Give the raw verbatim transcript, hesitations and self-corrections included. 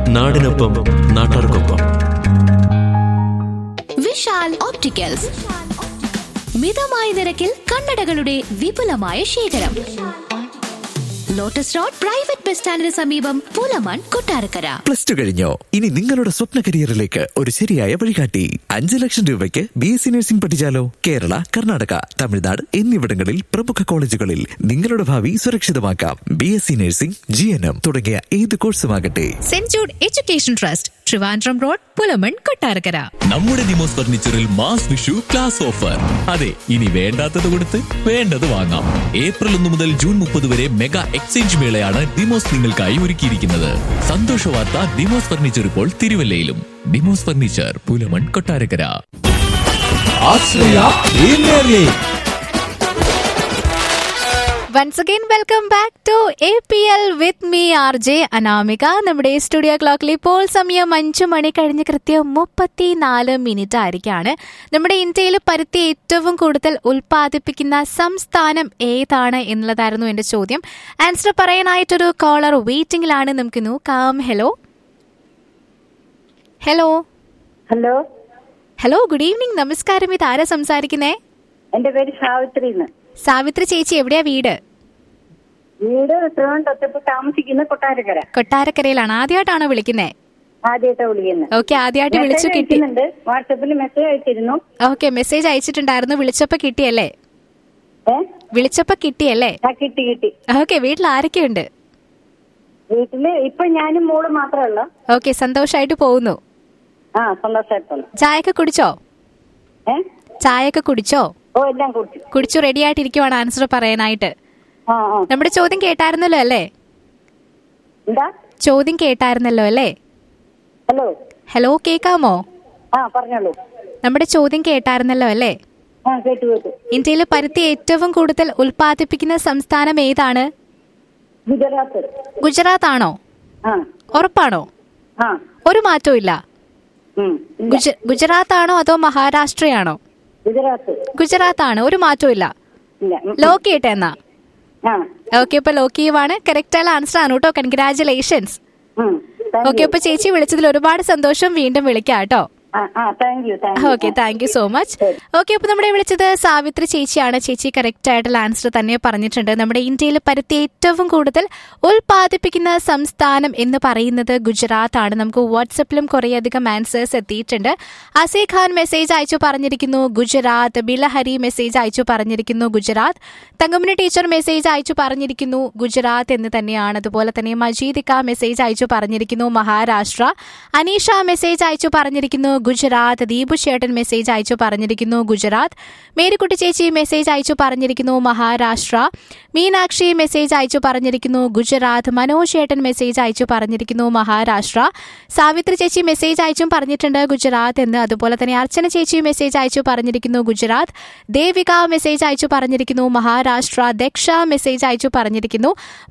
നാടിനൊപ്പം നാട്ടാർക്കൊപ്പം. വിശാൽ ഓപ്റ്റിക്കൽസ്, മിതമായ നിരക്കിൽ കണ്ണടകളുടെ വിപുലമായ ശേഖരം. ലോട്ടസ് റോഡ് പ്രൈവറ്റ് ബസ് സ്റ്റാൻഡിന് സമീപം, പുലമൺ, കൊട്ടാരക്കര. പ്ലസ് ടു കഴിഞ്ഞോ? ഇനി നിങ്ങളുടെ സ്വപ്ന കരിയറിലേക്ക് ഒരു ശരിയായ വഴികാട്ടി. അഞ്ചു ലക്ഷം രൂപയ്ക്ക് B S C nursing പഠിച്ചാലോ? Kerala, Karnataka, Tamil Nadu എന്നിവിടങ്ങളിൽ പ്രമുഖ കോളേജുകളിൽ നിങ്ങളുടെ ഭാവി സുരക്ഷിതമാക്കാം. B S C nursing, G N M തുടങ്ങിയ ഏത് കോഴ്സുമാകട്ടെ. Saint Jude education trust, Trivandrum road, Pulamon, Kottarakkara. നമ്മുടെ Demos ഫർണിച്ചറിൽ mass Vishu class offer. അതെ, ഇനി വേണ്ടാത്തത് കൊടുത്ത് വേണ്ടത് വാങ്ങാം. ഏപ്രിൽ ഒന്ന് മുതൽ ജൂൺ മുപ്പത് വരെ മെഗാ എക്സ്ചേഞ്ച് മേളയാണ് ഡിമോസ് നിങ്ങൾക്കായി ഒരുക്കിയിരിക്കുന്നത്. സന്തോഷ വാർത്ത, ഡിമോസ് ഫർണിച്ചർ ഇപ്പോൾ തിരുവല്ലയിലും. Demos furniture, Pulamon, Kottarakkara. Once again, welcome back to A P L with me, R J Anamika. നമ്മുടെ സ്റ്റുഡിയോ ക്ലോക്കിൽ ഇപ്പോൾ സമയം അഞ്ചു മണി കഴിഞ്ഞ് കൃത്യം മുപ്പത്തിനാല് മിനിറ്റ് ആയിരിക്കാണ്. നമ്മുടെ ഇന്ത്യയിൽ പരുത്തി ഏറ്റവും കൂടുതൽ ഉൽപ്പാദിപ്പിക്കുന്ന സംസ്ഥാനം ഏതാണ് എന്നുള്ളതായിരുന്നു എന്റെ ചോദ്യം. Answer പറയാനായിട്ടൊരു collar വെയിറ്റിംഗിലാണ്. നമുക്ക് നോക്കാം. Hello hello hello hello good evening. നമസ്കാരം. ഇത് ആരാ സംസാരിക്കുന്നേ? എന്റെ പേര് സാവിത്രി. സാവിത്രി ചേച്ചി, എവിടെയാ വീട്? വീട് തിരുവനന്തപുരത്ത്, താമസിക്കുന്ന കൊട്ടാരക്കര. കൊട്ടാരക്കരയിലാണ്. ആദ്യമായിട്ടാണോ വിളിക്കുന്നേ? ആദ്യമായിട്ടാ വിളിക്കുന്നത്. ഓക്കെ, ആദ്യമായിട്ട് വിളിച്ചു കിട്ടി. വാട്സാപ്പിൽ മെസ്സേജ് അയച്ചിരുന്നു. Okay, message അയച്ചിട്ടുണ്ടായിരുന്നു. വിളിച്ചപ്പോ കിട്ടിയല്ലേ? ഏ വിളിച്ചപ്പോ കിട്ടിയല്ലേ? കിട്ടി കിട്ടി. ഓക്കെ, വീട്ടിൽ ആരൊക്കെയുണ്ട്? വീട്ടില് ഇപ്പൊ ഞാനും മോള് മാത്രമേ ഉള്ളൂ. ഓക്കെ, സന്തോഷായിട്ട് പോകുന്നു. ആ, സന്തോഷമായിട്ടുള്ളു. ചായയൊക്കെ കുടിച്ചോ? ഏ ചായയൊക്കെ കുടിച്ചോ? ഓ, എല്ലാം കുടിച്ചു. കുടിച്ചു റെഡി ആയിട്ടിരിക്കുവാണ് ആൻസർ പറയാനായിട്ട്. ആ ആ നമ്മുടെ ചോദ്യം കേട്ടായിരുന്നല്ലോ അല്ലേ? എന്താ ചോദ്യം കേട്ടായിരുന്നല്ലോ അല്ലേ? ഹലോ ഹലോ, കേക്കാമോ? ആ, പറഞ്ഞോളൂ. നമ്മുടെ ചോദ്യം കേട്ടായിരുന്നല്ലോ അല്ലേ? ആ, കേട്ടു കേട്ടു. ഇന്ത്യയിൽ പരുത്തി ഏറ്റവും കൂടുതൽ ഉൽപ്പാദിപ്പിക്കുന്ന സംസ്ഥാനം ഏതാണ്? ഗുജറാത്ത്. ഗുജറാത്ത് ആണോ? ആ. ഉറപ്പാണോ? ആ. ഒരു മാറ്റവും ഇല്ല. ഉം, ഇല്ല. ഗുജ- ഗുജറാത്ത് ആണോ അതോ മഹാരാഷ്ട്രയാണോ? ഗുജറാത്ത്. ഗുജറാത്ത് ആണ്. ഒരു മാറ്റവും ഇല്ല. ഇല്ല. ഉം, ഉം. ലോക്ക് ചെയ്യട്ടെ എന്നാ? ആ. ഓക്കെ, ഇപ്പൊ ലോക്ക് ചെയ്യുവാണ്. കറക്റ്റ് ആയ ആൻസർ ആണ് കേട്ടോ. കൺഗ്രാചുലേഷൻസ്. ഉം, താങ്ക് ഓക്കെ, യു. ഇപ്പൊ ചേച്ചി വിളിച്ചതിൽ ഒരുപാട് സന്തോഷം. വീണ്ടും വിളിക്കാം കേട്ടോ. ആ ആ thank you thank you. Okay, thank you so much. Okay, അപ്പൊ നമ്മുടെ വിളിച്ചത് സാവിത്രി ചേച്ചിയാണ്. ചേച്ചി കറക്റ്റ് ആയിട്ടുള്ള ആൻസർ തന്നെ പറഞ്ഞിട്ടുണ്ട്. നമ്മുടെ ഇന്ത്യയിൽ പരുത്തി ഏറ്റവും കൂടുതൽ ഉൽപ്പാദിപ്പിക്കുന്ന സംസ്ഥാനം എന്ന് പറയുന്നത് ഗുജറാത്ത് ആണ്. നമുക്ക് വാട്സപ്പിലും കുറേയധികം ആൻസേഴ്സ് എത്തിയിട്ടുണ്ട്. അസേ ഖാൻ മെസ്സേജ് അയച്ചു പറഞ്ഞിരിക്കുന്നു ഗുജറാത്ത്. ബിലഹരി മെസ്സേജ് അയച്ചു പറഞ്ഞിരിക്കുന്നു ഗുജറാത്ത്. തങ്കമണി ടീച്ചർ മെസ്സേജ് അയച്ചു പറഞ്ഞിരിക്കുന്നു ഗുജറാത്ത് എന്ന് തന്നെയാണ്. അതുപോലെ തന്നെ മജീദിക്ക മെസ്സേജ് അയച്ചു പറഞ്ഞിരിക്കുന്നു മഹാരാഷ്ട്ര. അനീഷ മെസ്സേജ് അയച്ചു പറഞ്ഞിരിക്കുന്നു ഗുജറാത്ത്. ദീപു ചേട്ടൻ മെസ്സേജ് അയച്ചു പറഞ്ഞിരിക്കുന്നു ഗുജറാത്ത്. മേരിക്കുട്ടി ചേച്ചി മെസ്സേജ് അയച്ചു പറഞ്ഞിരിക്കുന്നു മഹാരാഷ്ട്ര. മീനാക്ഷി മെസ്സേജ് അയച്ചു പറഞ്ഞിരിക്കുന്നു ഗുജറാത്ത്. മനോജ് ചേട്ടൻ മെസ്സേജ് അയച്ചു പറഞ്ഞിരിക്കുന്നു മഹാരാഷ്ട്ര. സാവിത്രി ചേച്ചി മെസ്സേജ് അയച്ചും പറഞ്ഞിട്ടുണ്ട് ഗുജറാത്ത് എന്ന്. അതുപോലെ തന്നെ അർച്ചന ചേച്ചി മെസ്സേജ് അയച്ചു പറഞ്ഞിരിക്കുന്നു ഗുജറാത്ത്. ദേവിക മെസ്സേജ് അയച്ചു പറഞ്ഞിരിക്കുന്നു മഹാരാഷ്ട്ര. ദക്ഷ മെസ്സേജ് അയച്ചു പറഞ്ഞിരിക്കുന്നു